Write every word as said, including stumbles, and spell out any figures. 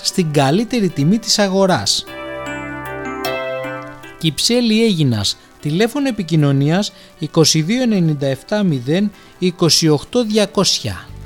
στην καλύτερη τιμή της αγοράς. Κυψέλη Αίγινας, τηλέφωνο επικοινωνίας είκοσι δύο ενενήντα επτά μηδέν είκοσι οκτώ διακόσια.